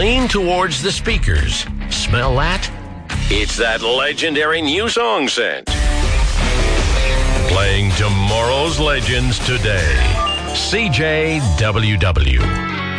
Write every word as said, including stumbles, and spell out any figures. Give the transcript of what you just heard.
lean towards the speakers. Smell that? It's that legendary new song scent. Playing tomorrow's legends today. C J W W.